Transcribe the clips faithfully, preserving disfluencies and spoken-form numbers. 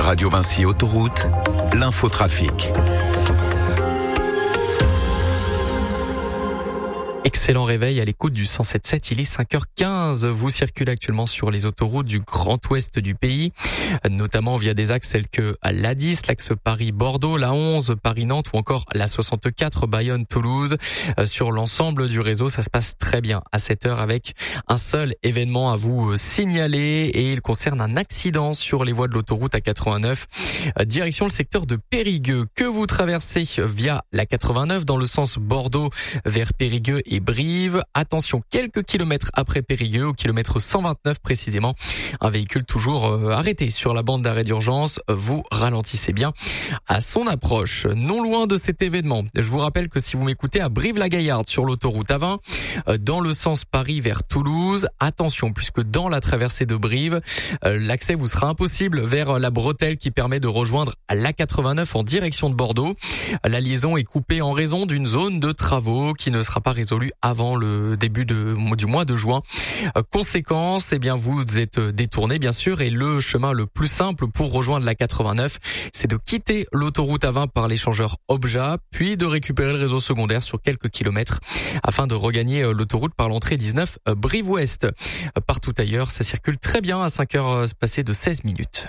Radio Vinci Autoroute, l'infotrafic. Excellent réveil à l'écoute du cent sept sept, il est cinq heures quinze. Vous circulez actuellement sur les autoroutes du Grand Ouest du pays, notamment via des axes tels que l'A dix, l'axe Paris-Bordeaux, l'A onze, Paris-Nantes ou encore l'A soixante-quatre, Bayonne-Toulouse. Sur l'ensemble du réseau, ça se passe très bien à cette heure avec un seul événement à vous signaler et il concerne un accident sur les voies de l'autoroute A quatre-vingt-neuf, direction le secteur de Périgueux, que vous traversez via la quatre-vingt-neuf dans le sens Bordeaux vers Périgueux et Brive. Attention, quelques kilomètres après Périgueux, au kilomètre cent vingt-neuf précisément, un véhicule toujours euh, arrêté sur la bande d'arrêt d'urgence. Vous ralentissez bien à son approche. Non loin de cet événement, je vous rappelle que si vous m'écoutez à Brive-la-Gaillarde sur l'autoroute A vingt, euh, dans le sens Paris vers Toulouse, attention, puisque dans la traversée de Brive, euh, l'accès vous sera impossible vers la bretelle qui permet de rejoindre l'A quatre-vingt-neuf en direction de Bordeaux. La liaison est coupée en raison d'une zone de travaux qui ne sera pas résolue avant le début de, du mois de juin. Euh, conséquence, eh bien, vous êtes détourné, bien sûr, et le chemin le plus simple pour rejoindre la quatre-vingt-neuf, c'est de quitter l'autoroute A vingt par l'échangeur Obja, puis de récupérer le réseau secondaire sur quelques kilomètres afin de regagner l'autoroute par l'entrée dix-neuf Brive-Ouest. Partout ailleurs, ça circule très bien à cinq heures passées de seize minutes.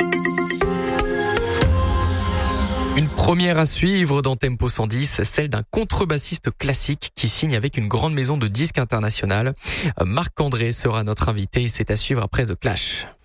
Une première à suivre dans Tempo cent dix, celle d'un contrebassiste classique qui signe avec une grande maison de disques internationale. Marc André sera notre invité et c'est à suivre après The Clash.